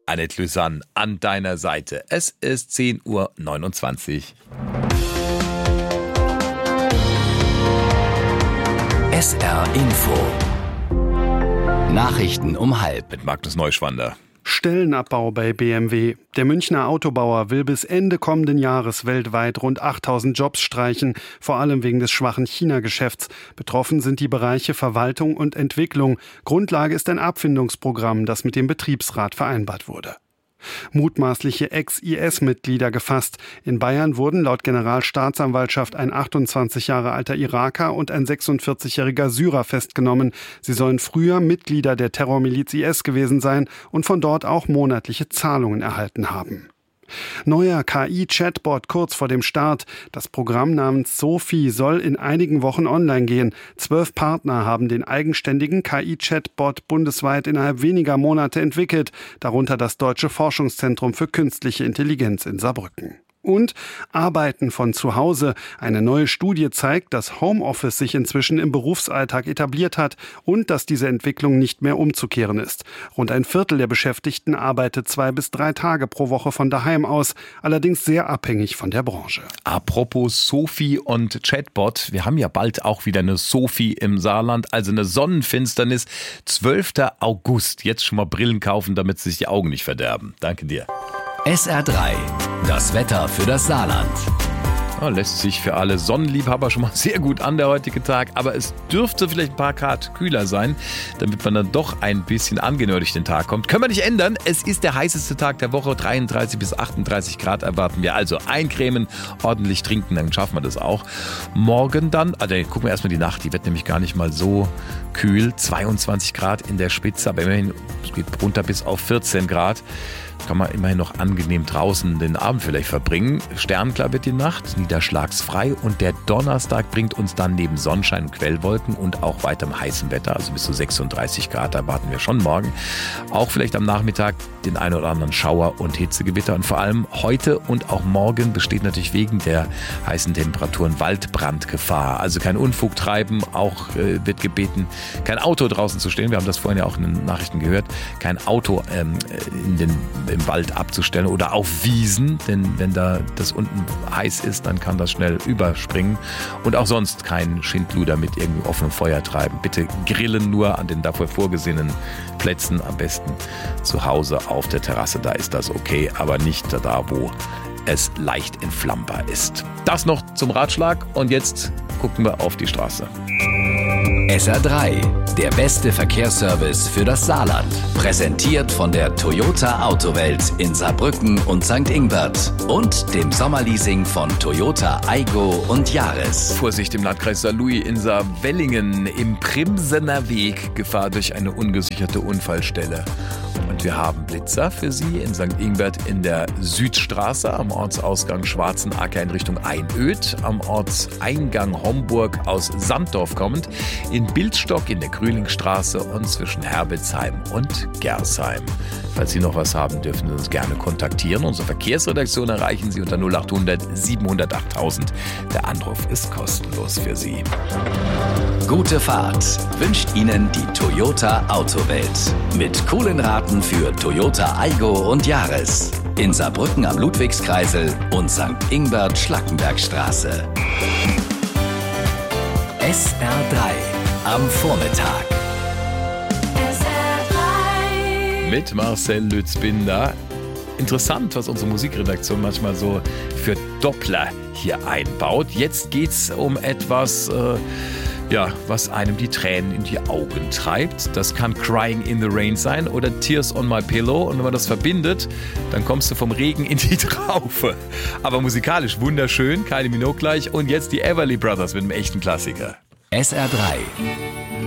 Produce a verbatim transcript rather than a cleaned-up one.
Annette Lüsann an deiner Seite. Es ist zehn Uhr neunundzwanzig. S R Info. Nachrichten um halb. Mit Magnus Neuschwander. Stellenabbau bei B M W. Der Münchner Autobauer will bis Ende kommenden Jahres weltweit rund achttausend Jobs streichen, vor allem wegen des schwachen China-Geschäfts. Betroffen sind die Bereiche Verwaltung und Entwicklung. Grundlage ist ein Abfindungsprogramm, das mit dem Betriebsrat vereinbart wurde. Mutmaßliche Ex-I S-Mitglieder gefasst. In Bayern wurden laut Generalstaatsanwaltschaft ein achtundzwanzig Jahre alter Iraker und ein sechsundvierzigjähriger Syrer festgenommen. Sie sollen früher Mitglieder der Terrormiliz I S gewesen sein und von dort auch monatliche Zahlungen erhalten haben. Neuer K I-Chatbot kurz vor dem Start. Das Programm namens Sophie soll in einigen Wochen online gehen. Zwölf Partner haben den eigenständigen K I-Chatbot bundesweit innerhalb weniger Monate entwickelt, darunter das Deutsche Forschungszentrum für Künstliche Intelligenz in Saarbrücken. Und Arbeiten von zu Hause. Eine neue Studie zeigt, dass Homeoffice sich inzwischen im Berufsalltag etabliert hat und dass diese Entwicklung nicht mehr umzukehren ist. Rund ein Viertel der Beschäftigten arbeitet zwei bis drei Tage pro Woche von daheim aus, allerdings sehr abhängig von der Branche. Apropos Sophie und Chatbot, wir haben ja bald auch wieder eine Sophie im Saarland, also eine Sonnenfinsternis. zwölfter August. Jetzt schon mal Brillen kaufen, damit sich die Augen nicht verderben. Danke dir. S R drei. Das Wetter für das Saarland. Ja, lässt sich für alle Sonnenliebhaber schon mal sehr gut an, der heutige Tag. Aber es dürfte vielleicht ein paar Grad kühler sein, damit man dann doch ein bisschen angenehmer durch den Tag kommt. Können wir nicht ändern. Es ist der heißeste Tag der Woche. dreiunddreißig bis achtunddreißig Grad erwarten wir. Also eincremen, ordentlich trinken, dann schaffen wir das auch. Morgen dann, also gucken wir erstmal die Nacht. Die wird nämlich gar nicht mal so kühl. zweiundzwanzig Grad in der Spitze, aber immerhin, es geht runter bis auf vierzehn Grad. Kann man immerhin noch angenehm draußen den Abend vielleicht verbringen. Sternklar wird die Nacht, niederschlagsfrei und der Donnerstag bringt uns dann neben Sonnenschein und Quellwolken und auch weiterem heißem Wetter, also bis zu sechsunddreißig Grad, erwarten wir schon morgen. Auch vielleicht am Nachmittag den einen oder anderen Schauer und Hitzegewitter und vor allem heute und auch morgen besteht natürlich wegen der heißen Temperaturen Waldbrandgefahr. Also kein Unfug treiben, auch äh, wird gebeten, kein Auto draußen zu stehen. Wir haben das vorhin ja auch in den Nachrichten gehört, kein Auto ähm, in den im Wald abzustellen oder auf Wiesen, denn wenn da das unten heiß ist, dann kann das schnell überspringen und auch sonst kein Schindluder mit irgendwie offenem Feuer treiben. Bitte grillen nur an den dafür vorgesehenen Plätzen, am besten zu Hause auf der Terrasse, da ist das okay, aber nicht da, wo es leicht entflammbar ist. Das noch zum Ratschlag und jetzt gucken wir auf die Straße. S R drei, der beste Verkehrsservice für das Saarland. Präsentiert von der Toyota Autowelt in Saarbrücken und Sankt Ingbert und dem Sommerleasing von Toyota Aygo und Yaris. Vorsicht im Landkreis Saarlouis in Saarwellingen im Primsener Weg, Gefahr durch eine ungesicherte Unfallstelle. Und wir haben Blitzer für Sie in Sankt Ingbert in der Südstraße am Ortsausgang Schwarzenacker in Richtung Einöd, am Ortseingang Homburg aus Sandorf kommend, in Bildstock in der Grühlingstraße und zwischen Herbelsheim und Gersheim. Falls Sie noch was haben, dürfen Sie uns gerne kontaktieren. Unsere Verkehrsredaktion erreichen Sie unter null achthundert siebenhundertacht tausend. Der Anruf ist kostenlos für Sie. Gute Fahrt wünscht Ihnen die Toyota Autowelt. Mit coolen Raten für Toyota Aygo und Yaris. In Saarbrücken am Ludwigskreisel und Sankt Ingbert Schlackenbergstraße. S R drei am Vormittag. Mit Marcel Lützbinder. Interessant, was unsere Musikredaktion manchmal so für Doppler hier einbaut. Jetzt geht's um etwas, äh, ja, was einem die Tränen in die Augen treibt. Das kann Crying in the Rain sein oder Tears on My Pillow. Und wenn man das verbindet, dann kommst du vom Regen in die Traufe. Aber musikalisch wunderschön, Kylie Minogue gleich. Und jetzt die Everly Brothers mit einem echten Klassiker. S R drei.